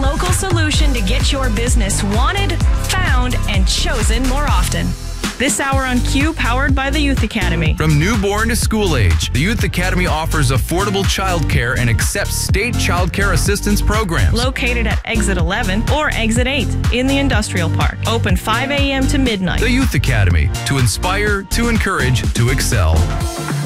local solution to get your business wanted, found, and chosen more often. This hour on Q, powered by the Youth Academy. From newborn to school age, the Youth Academy offers affordable childcare and accepts state childcare assistance programs. Located at Exit 11 or Exit 8 in the Industrial Park. Open 5 a.m. to midnight. The Youth Academy, to inspire, to encourage, to excel.